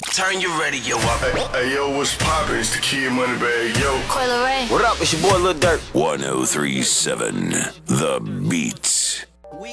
Turn your radio up. Hey, yo, what's poppin'? It's the Kid Moneybagg, yo. Coi Leray. What up? It's your boy Lil Durk. 1037 The Beats.